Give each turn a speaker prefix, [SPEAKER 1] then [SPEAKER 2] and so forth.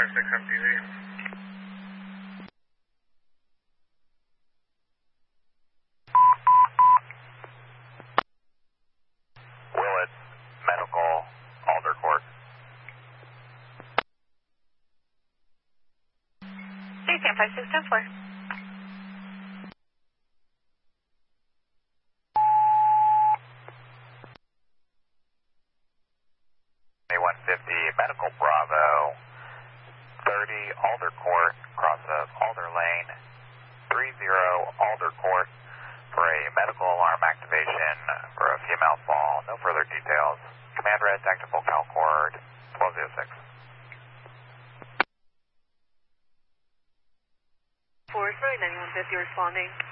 [SPEAKER 1] 56 MTV.
[SPEAKER 2] Willits, Medical, Alder Court.
[SPEAKER 3] CSAM 5610-4.
[SPEAKER 2] Medical Bravo, 30 Alder Court, cross of Alder Lane, 30 Alder Court for a medical alarm activation for a female fall. No further details. Command Red, Tactical Calcord, 1206.
[SPEAKER 3] 4 9150 responding.